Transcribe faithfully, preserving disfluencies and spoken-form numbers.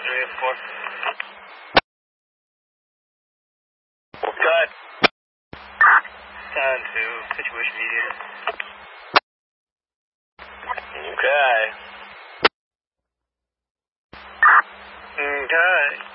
three four. Cut. Time to situation mediator. Okay. Okay.